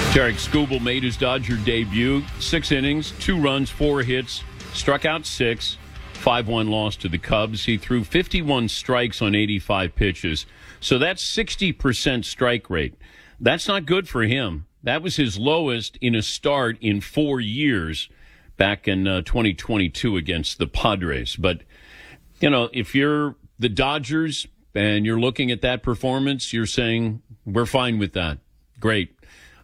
Tarik Skubal made his Dodger debut. 6 innings, 2 runs, 4 hits, struck out 6, 5-1 loss to the Cubs. He threw 51 strikes on 85 pitches. So that's 60% strike rate. That's not good for him. That was his lowest in a start in 4 years back in 2022 against the Padres. But, you know, if you're the Dodgers and you're looking at that performance, you're saying, we're fine with that. Great.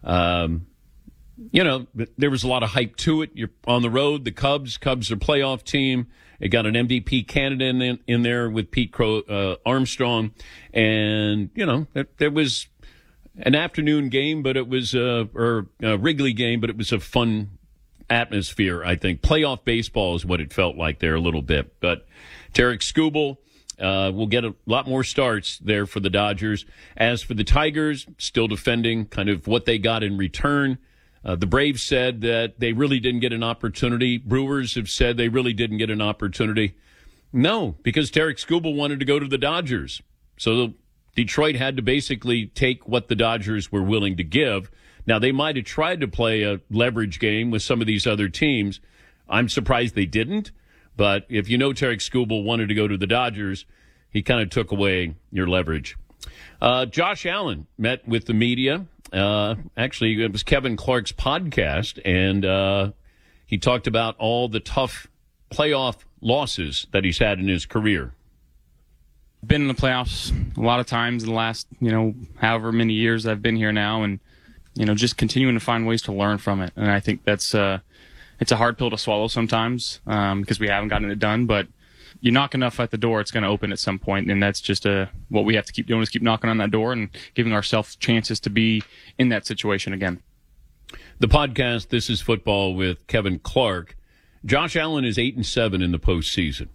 You know, there was a lot of hype to it. You're on the road. The Cubs are a playoff team. It got an MVP candidate in there with Pete Armstrong. And, you know, there was an afternoon game, but it was a Wrigley game, but it was a fun atmosphere, I think. Playoff baseball is what it felt like there a little bit. But Tarik Skubal will get a lot more starts there for the Dodgers. As for the Tigers, still defending kind of what they got in return. The Braves said that they really didn't get an opportunity. Brewers have said they really didn't get an opportunity. No, because Tarik Skubal wanted to go to the Dodgers. So Detroit had to basically take what the Dodgers were willing to give. Now, they might have tried to play a leverage game with some of these other teams. I'm surprised they didn't. But if you know Tarik Skubal wanted to go to the Dodgers, he kind of took away your leverage. Josh Allen met with the media. Actually, it was Kevin Clark's podcast, and he talked about all the tough playoff losses that he's had in his career. Been in the playoffs a lot of times in the last, however many years I've been here now, and, just continuing to find ways to learn from it. And I think that's it's a hard pill to swallow sometimes because we haven't gotten it done, but you knock enough at the door, it's going to open at some point, and that's just what we have to keep doing is keep knocking on that door and giving ourselves chances to be in that situation again. The podcast, This is Football with Kevin Clark. Josh Allen is 8-7 in the postseason.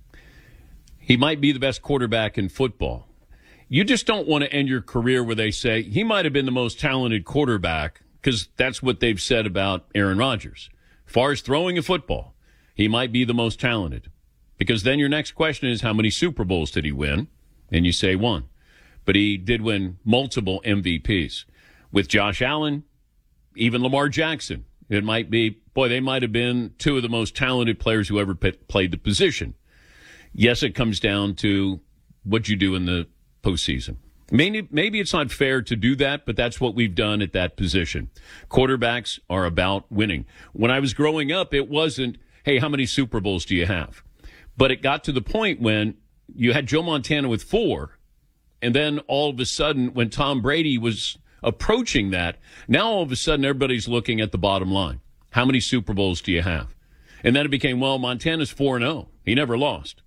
He might be the best quarterback in football. You just don't want to end your career where they say he might have been the most talented quarterback, because that's what they've said about Aaron Rodgers. As far as throwing a football, he might be the most talented. Because then your next question is, how many Super Bowls did he win? And you say 1. But he did win multiple MVPs. With Josh Allen, even Lamar Jackson, it might be, they might have been 2 of the most talented players who ever played the position. Yes, it comes down to what you do in the postseason. Maybe it's not fair to do that, but that's what we've done at that position. Quarterbacks are about winning. When I was growing up, it wasn't, hey, how many Super Bowls do you have? But it got to the point when you had Joe Montana with 4, and then all of a sudden, when Tom Brady was approaching that, now all of a sudden everybody's looking at the bottom line. How many Super Bowls do you have? And then it became, Montana's 4-0. He never lost.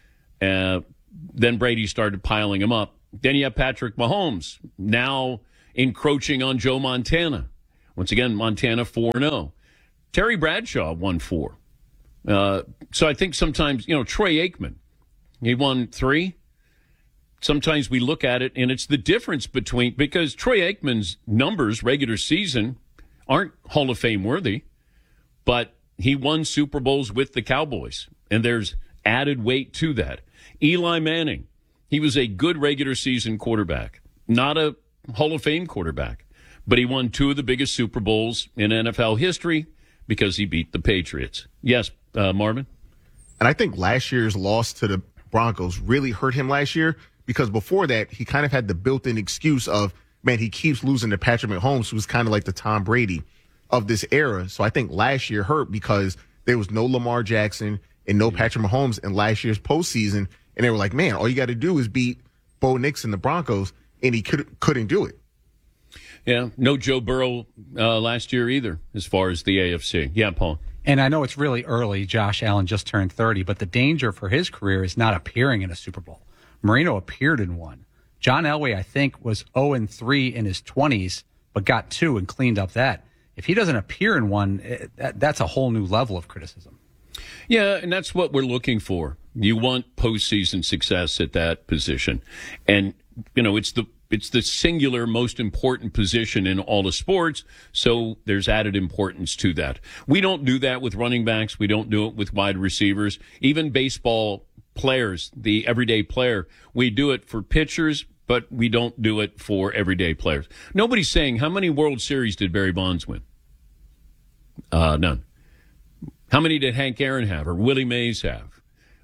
Then Brady started piling them up. Then you have Patrick Mahomes now encroaching on Joe Montana. Once again, Montana 4-0. Terry Bradshaw won 4. So I think sometimes, Troy Aikman, he won 3. Sometimes we look at it, and it's the difference because Troy Aikman's numbers, regular season, aren't Hall of Fame worthy, but he won Super Bowls with the Cowboys, and there's added weight to that. Eli Manning, he was a good regular season quarterback, not a Hall of Fame quarterback, but he won 2 of the biggest Super Bowls in NFL history because he beat the Patriots. Yes, Marvin? And I think last year's loss to the Broncos really hurt him last year because before that, he kind of had the built-in excuse of, he keeps losing to Patrick Mahomes, who was kind of like the Tom Brady of this era. So I think last year hurt because there was no Lamar Jackson and no Patrick Mahomes in last year's postseason. And they were like, all you got to do is beat Bo Nix and the Broncos, and he couldn't do it. Yeah, no Joe Burrow last year either, as far as the AFC. Yeah, Paul. And I know it's really early. Josh Allen just turned 30, but the danger for his career is not appearing in a Super Bowl. Marino appeared in one. John Elway, I think, was 0-3 in his 20s, but got 2 and cleaned up that. If he doesn't appear in one, that's a whole new level of criticism. Yeah, and that's what we're looking for. You want postseason success at that position. And, it's the singular most important position in all of sports, so there's added importance to that. We don't do that with running backs. We don't do it with wide receivers. Even baseball players, the everyday player, we do it for pitchers, but we don't do it for everyday players. Nobody's saying, how many World Series did Barry Bonds win? None. How many did Hank Aaron have or Willie Mays have?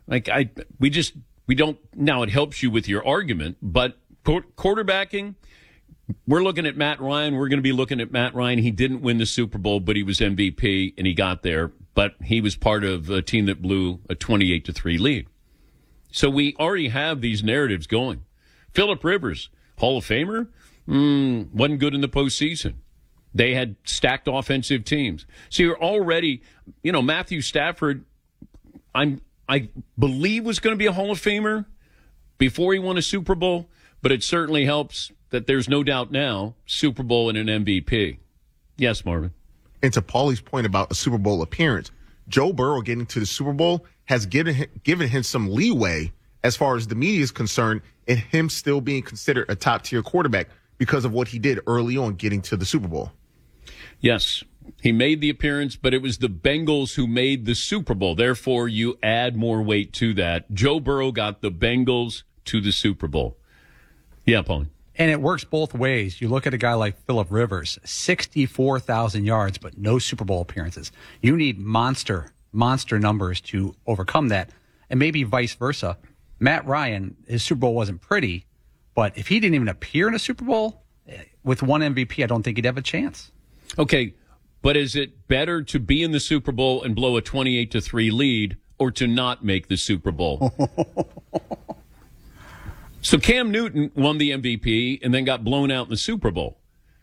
We don't. Now, it helps you with your argument, but quarterbacking, we're looking at Matt Ryan. We're going to be looking at Matt Ryan. He didn't win the Super Bowl, but he was MVP, and he got there. But he was part of a team that blew a 28-3 lead. So we already have these narratives going. Phillip Rivers, Hall of Famer, wasn't good in the postseason. They had stacked offensive teams. So you're already, Matthew Stafford, I believe was going to be a Hall of Famer before he won a Super Bowl, but it certainly helps that there's no doubt now Super Bowl and an MVP. Yes, Marvin. And to Paulie's point about a Super Bowl appearance, Joe Burrow getting to the Super Bowl has given him some leeway as far as the media is concerned and him still being considered a top-tier quarterback because of what he did early on getting to the Super Bowl. Yes, he made the appearance, but it was the Bengals who made the Super Bowl. Therefore, you add more weight to that. Joe Burrow got the Bengals to the Super Bowl. Yeah, Paulie. And it works both ways. You look at a guy like Phillip Rivers, 64,000 yards, but no Super Bowl appearances. You need monster numbers to overcome that, and maybe vice versa. Matt Ryan, his Super Bowl wasn't pretty, but if he didn't even appear in a Super Bowl with one MVP, I don't think he'd have a chance. Okay, but is it better to be in the Super Bowl and blow a 28-3 lead or to not make the Super Bowl? So Cam Newton won the MVP and then got blown out in the Super Bowl.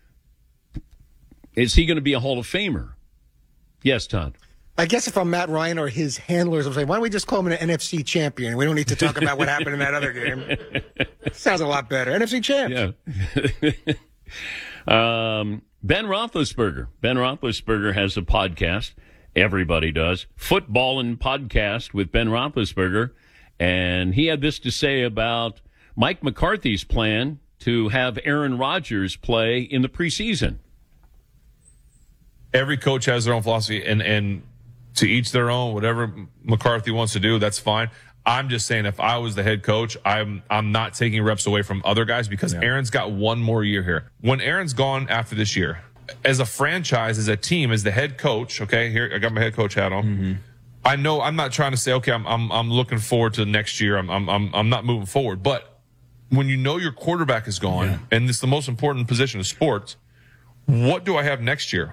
Is he going to be a Hall of Famer? Yes, Todd. I guess if I'm Matt Ryan or his handlers, I'm saying, why don't we just call him an NFC champion? We don't need to talk about what happened in that other game. Sounds a lot better. NFC champ. Yeah. Ben Roethlisberger. Ben Roethlisberger has a podcast. Everybody does. Football and Podcast with Ben Roethlisberger. And he had this to say about Mike McCarthy's plan to have Aaron Rodgers play in the preseason. Every coach has their own philosophy, and to each their own. Whatever McCarthy wants to do, that's fine. I'm just saying, if I was the head coach, I'm not taking reps away from other guys because Aaron's got one more year here. When Aaron's gone after this year, as a franchise, as a team, as the head coach, okay, here I got my head coach hat on. Mm-hmm. I know I'm not trying to say, okay, I'm looking forward to next year. I'm not moving forward, but when you know your quarterback is gone, and it's the most important position of sports, what do I have next year?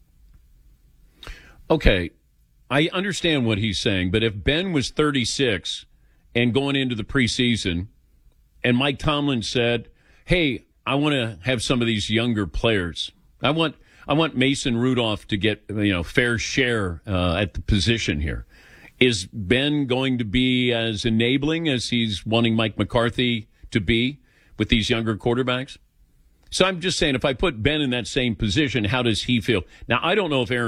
Okay, I understand what he's saying, but if Ben was 36 and going into the preseason, and Mike Tomlin said, hey, I want to have some of these younger players. I want Mason Rudolph to get fair share at the position here. Is Ben going to be as enabling as he's wanting Mike McCarthy to be with these younger quarterbacks? So I'm just saying, if I put Ben in that same position, how does he feel? Now, I don't know if Aaron